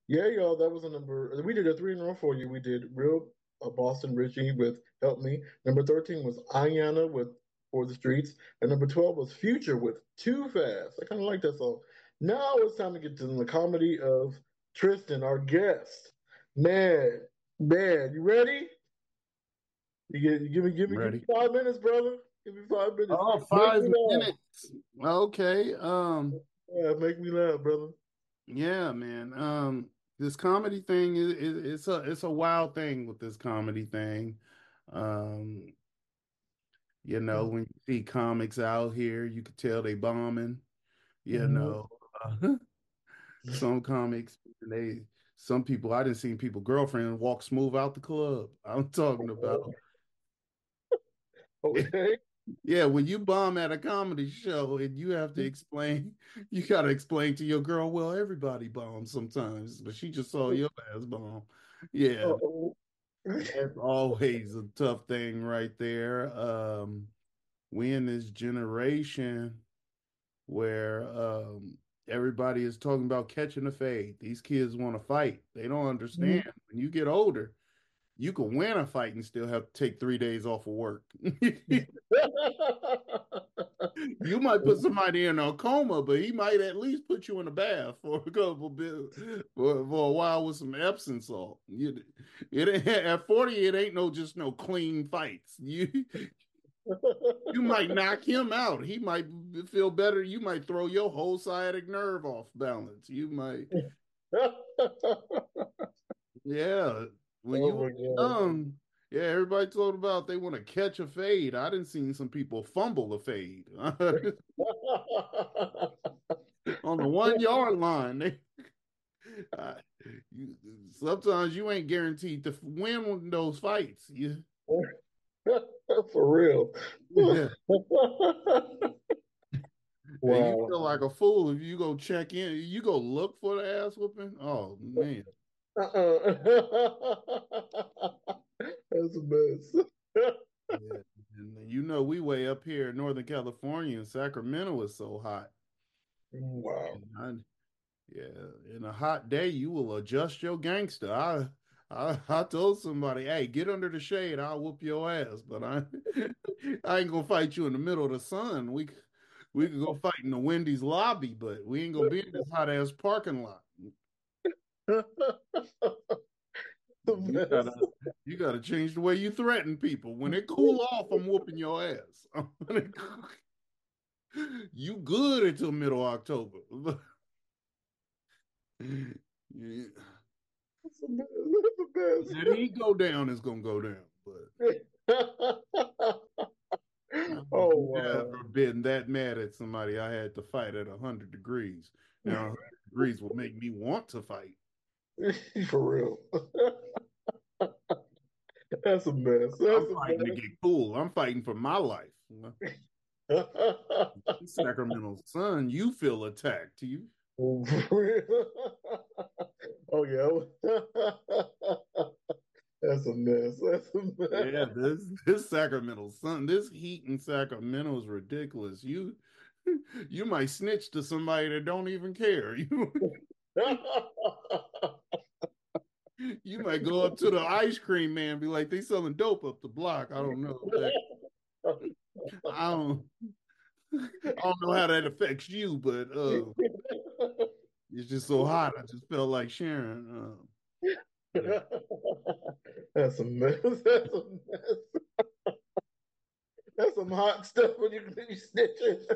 Yeah, y'all, that was a number. We did a three in a row for you. We did Real Boston Richie with Help Me. Number 13 was Ayana with For the Streets. And number 12 was Future with Too Fast. I kind of like that song. Now it's time to get to the comedy of Tristan, our guest. Man, man, you ready? Give me Ready? 5 minutes, brother. Give me 5 minutes. Oh, Make five me laugh. minutes. Okay. Yeah, make me laugh, brother. Yeah, man. This comedy thing is it's a wild thing with this comedy thing. Um, when you see comics out here, you could tell they bombing. You Mhm. know, some comics they some people I didn't see people girlfriend walk smooth out the club. I'm talking about. Okay. Yeah, when you bomb at a comedy show and you have to explain, you got to explain to your girl, well, everybody bombs sometimes, but she just saw your ass bomb. Yeah, Uh-oh. that's always a tough thing right there. We in this generation where everybody is talking about catching a fade. These kids want to fight. They don't understand. When you get older, you can win a fight and still have to take 3 days off of work. You might put somebody in a coma, but he might at least put you in a bath for a couple bit for a while with some Epsom salt. At 40, it ain't just no clean fights. You might knock him out. He might feel better. You might throw your whole sciatic nerve off balance. You might, yeah. When Oh you were my God. young, yeah, everybody told about they want to catch a fade. I didn't see some people fumble a fade. On the 1 yard line. Uh, sometimes you ain't guaranteed to win those fights. For real. Yeah. And you Wow. feel like a fool if you go check in, you go look for the ass whooping. Oh man. That's a mess. Yeah. And we way up here in Northern California and Sacramento is so hot. Wow. And yeah, in a hot day, you will adjust your gangster. I told somebody, hey, get under the shade, I'll whoop your ass. But I ain't gonna fight you in the middle of the sun. We could go fight in the Wendy's lobby, but we ain't gonna be in this hot ass parking lot. The You mess. gotta you gotta change the way you threaten people. When it cool off, I'm whooping your ass. You good until middle October. Yeah. That's a mess. That's That he go down is gonna go down, but a mess. I've Oh never wow. been that mad at somebody I had to fight at 100 degrees. Now 100 degrees will make me want to fight. For real. That's a mess. I'm That's a fighting to mess. get cool. I'm fighting for my life. Sacramento sun, you feel attacked. You For real. Oh yeah. That's a mess. That's a Yeah, mess. this Sacramento sun, this heat in Sacramento is ridiculous. You might snitch to somebody that don't even care. You might go up to the ice cream man and be like, they selling dope up the block. I don't know. I don't I don't know how that affects you, but it's just so hot. I just felt like sharing. Yeah. That's a mess. That's a mess. That's some hot stuff when you snitching.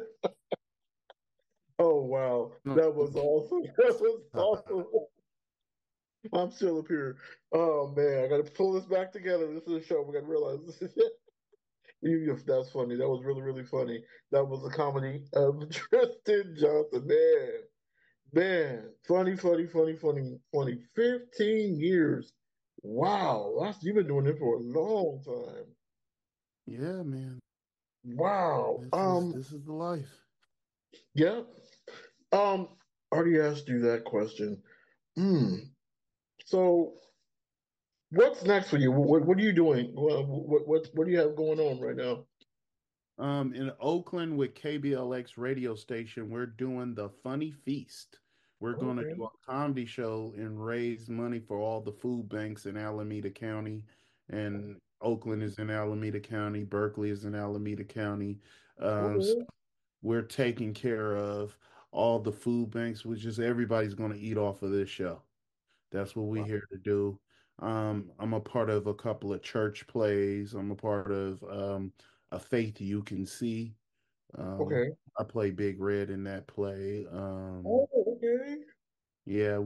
Oh wow, No, that was awesome. That was hot. awesome. I'm still up here. Oh man, I got to pull this back together. This is a show. We got to realize this is it. That's funny. That was really really funny. That was a comedy of Tristan Johnson. Man, man, funny, funny, funny, funny, funny. 15 years. Wow, you've been doing it for a long time. Yeah, man. Wow. This is the life. Yeah. I already asked you that question. Hmm. So, what's next for you? What are you doing? What do you have going on right now? In Oakland with KBLX radio station, we're doing the Funny Feast. We're going to Okay. do a comedy show and raise money for all the food banks in Alameda County. And Oakland is in Alameda County. Berkeley is in Alameda County. So Okay. we're taking care of all the food banks, which is everybody's going to eat off of this show. That's what we're Wow. here to do. I'm a part of a couple of church plays. I'm a part of a Faith You Can See. Um, Okay. I play Big Red in that play. Oh, okay. Yeah,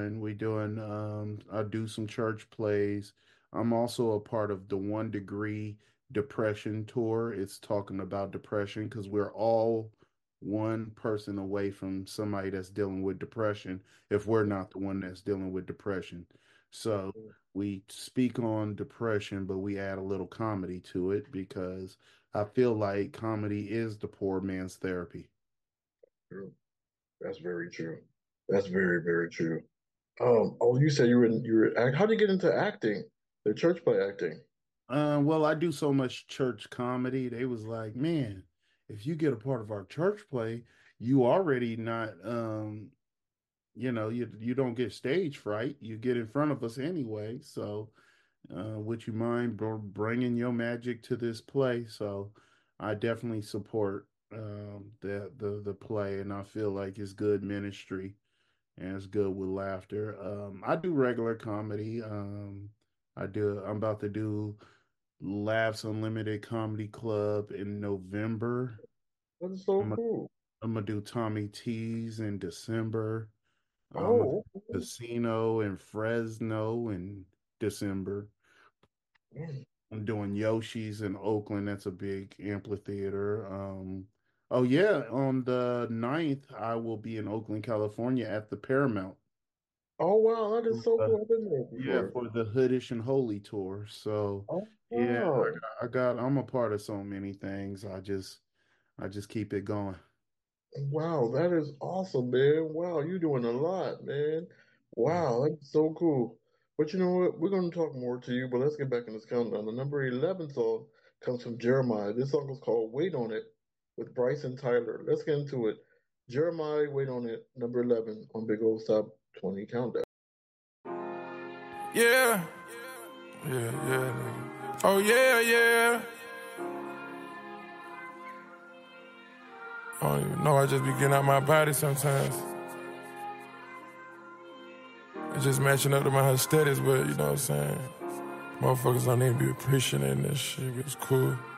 I do some church plays. I'm also a part of the 1 Degree Depression Tour. It's talking about depression because we're all one person away from somebody that's dealing with depression if we're not the one that's dealing with depression. So we speak on depression, but we add a little comedy to it because I feel like comedy is the poor man's therapy. True. That's very true. That's very, very true. Oh, you said how did you get into acting? The church play acting. Well, I do so much church comedy. They was like, man, if you get a part of our church play, you already not, you don't get stage fright. You get in front of us anyway. So, would you mind bringing your magic to this play? So, I definitely support the play, and I feel like it's good ministry and it's good with laughter. I do regular comedy. I'm about to do Laughs Unlimited Comedy Club in November. That is so I'm gonna, cool. I'm gonna do Tommy T's in December. I'm gonna do Oh, okay. Casino in Fresno in December. Mm. I'm doing Yoshi's in Oakland. That's a big amphitheater. Oh yeah, on the 9th, I will be in Oakland, California at the Paramount. Oh, wow, that is so Uh, cool. I've been there Yeah, before. for the Hoodish and Holy tour. So Oh, yeah, wow. I'm a part of so many things. I just keep it going. Wow, that is awesome, man. Wow, you're doing a lot, man. Wow, that's so cool. But you know what? We're going to talk more to you, but let's get back in this countdown. The number 11 song comes from Jeremiah. This song is called Wait on It with Bryson Tyler. Let's get into it. Jeremiah, Wait on It, number 11 on Big Old Stop 20 Countdown. Yeah, yeah, yeah, nigga. Oh yeah, yeah. I don't even know. I just be getting out my body sometimes. It's just matching up to my aesthetics, but you know what I'm saying? Motherfuckers don't even be appreciating this shit. It's cool.